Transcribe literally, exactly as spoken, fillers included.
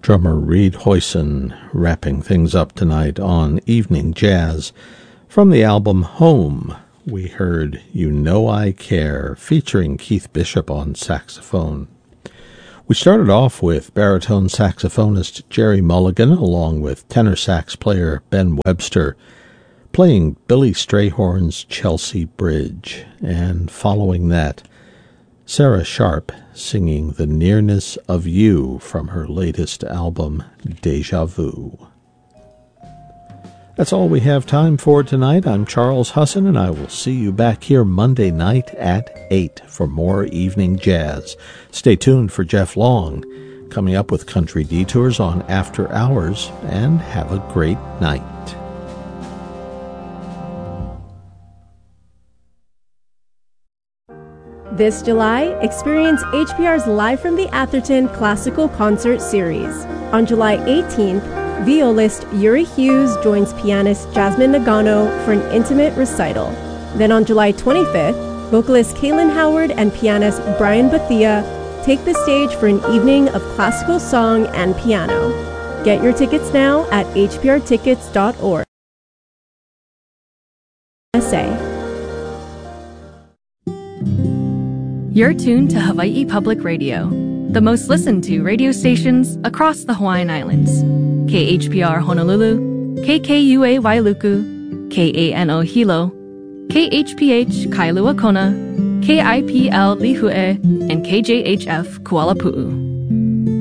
Drummer Reed Hoyson wrapping things up tonight on Evening Jazz. From the album Home, we heard You Know I Care, featuring Keith Bishop on saxophone. We started off with baritone saxophonist Jerry Mulligan, along with tenor sax player Ben Webster, playing Billy Strayhorn's Chelsea Bridge, and following that, Sarah Sharp singing The Nearness of You from her latest album, Deja Vu. That's all we have time for tonight. I'm Charles Husson, and I will see you back here Monday night at eight for more Evening Jazz. Stay tuned for Jeff Long, coming up with Country Detours on After Hours, and have a great night. This July, experience H P R's Live from the Atherton Classical Concert Series. On July eighteenth, violist Yuri Hughes joins pianist Jasmine Nagano for an intimate recital. Then on July twenty-fifth, vocalist Kaylin Howard and pianist Brian Bethia take the stage for an evening of classical song and piano. Get your tickets now at h p r tickets dot org. S A. You're tuned to Hawaii Public Radio, the most listened to radio stations across the Hawaiian Islands. K H P R Honolulu, K K U A Wailuku, K A N O Hilo, K H P H Kailua Kona, K I P L Lihue, and K J H F Kuala Pu'u.